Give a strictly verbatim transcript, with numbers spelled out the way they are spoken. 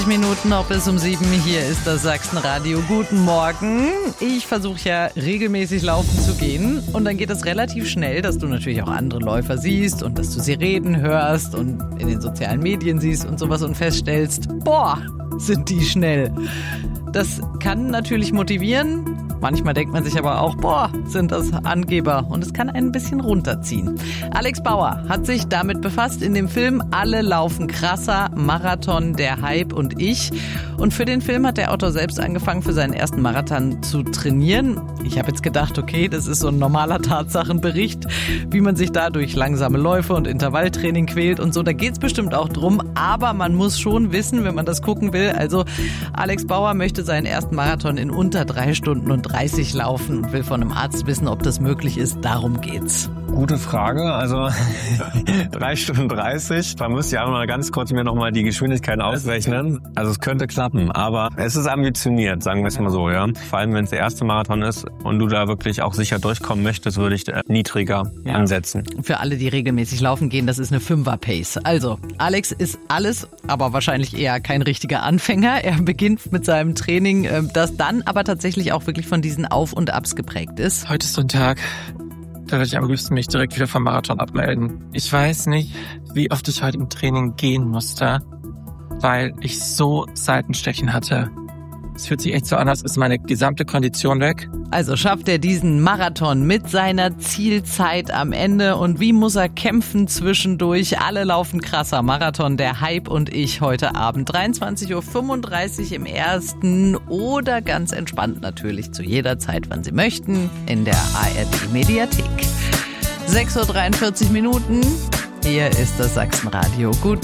Minuten noch bis um sieben. Hier ist das Sachsenradio. Guten Morgen. Ich versuche ja regelmäßig laufen zu gehen und dann geht es relativ schnell, dass du natürlich auch andere Läufer siehst und dass du sie reden hörst und in den sozialen Medien siehst und sowas und feststellst, boah, sind die schnell. Das kann natürlich motivieren. Manchmal denkt man sich aber auch, boah, sind das Angeber. Und es kann einen ein bisschen runterziehen. Alex Bauer hat sich damit befasst in dem Film Alle laufen krasser, Marathon, der Hype und ich. Und für den Film hat der Autor selbst angefangen, für seinen ersten Marathon zu trainieren. Ich habe jetzt gedacht, okay, das ist so ein normaler Tatsachenbericht, wie man sich da durch langsame Läufe und Intervalltraining quält und so. Da geht's bestimmt auch drum. Aber man muss schon wissen, wenn man das gucken will. Also Alex Bauer möchte seinen ersten Marathon in unter drei Stunden und dreißig laufen und will von einem Arzt wissen, ob das möglich ist. Darum geht's. Gute Frage. Also drei Stunden dreißig. Da müsste ich auch mal ganz kurz mir nochmal die Geschwindigkeit ausrechnen. Also es könnte klappen, aber es ist ambitioniert, sagen wir es mal so, ja. Vor allem, wenn es der erste Marathon ist und du da wirklich auch sicher durchkommen möchtest, würde ich niedriger ja. ansetzen. Für alle, die regelmäßig laufen gehen, das ist eine Fünfer-Pace. Also, Alex ist alles, aber wahrscheinlich eher kein richtiger Anfänger. Er beginnt mit seinem Training, das dann aber tatsächlich auch wirklich von diesen Auf- und Abs geprägt ist. Heute ist so ein Tag, da würde ich am liebsten mich direkt wieder vom Marathon abmelden. Ich weiß nicht, wie oft ich heute im Training gehen musste, weil ich so Seitenstechen hatte. Es fühlt sich echt so an, als ist meine gesamte Kondition weg. Also schafft er diesen Marathon mit seiner Zielzeit am Ende und wie muss er kämpfen zwischendurch? Alle laufen krasser. Marathon, der Hype und ich heute Abend. dreiundzwanzig Uhr fünfunddreißig im ersten oder ganz entspannt natürlich zu jeder Zeit, wann Sie möchten, in der A R D-Mediathek. sechs Uhr dreiundvierzig Minuten. Hier ist das Sachsenradio. Gut.